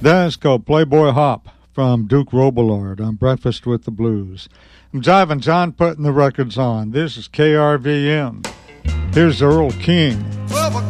That's called Playboy Hop from Duke Robillard on Breakfast with the Blues. I'm Jiving John putting the records on. This is KRVM. Here's Earl King.